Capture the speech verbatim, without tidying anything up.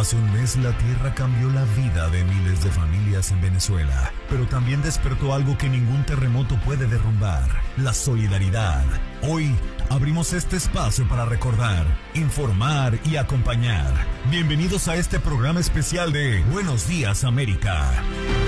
Hace un mes la tierra cambió la vida de miles de familias en Venezuela, pero también despertó algo que ningún terremoto puede derrumbar: la solidaridad. Hoy abrimos este espacio para recordar, informar y acompañar. Bienvenidos a este programa especial de Buenos Días América.